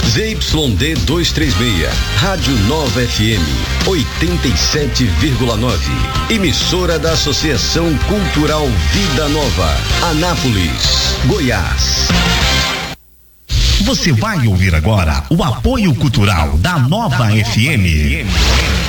ZYD 236, Rádio Nova FM 87,9. Emissora da Associação Cultural Vida Nova, Anápolis, Goiás. Você vai ouvir agora o apoio cultural da Nova FM.